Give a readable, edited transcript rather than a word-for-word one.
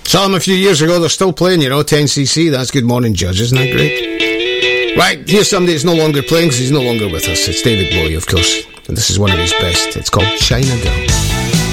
Saw them a few years ago. They're still playing, 10cc. That's Good Morning Judge. Isn't that great? Right, here's somebody that's no longer playing because he's no longer with us. It's David Bowie, of course. And this is one of his best. It's called China Girl.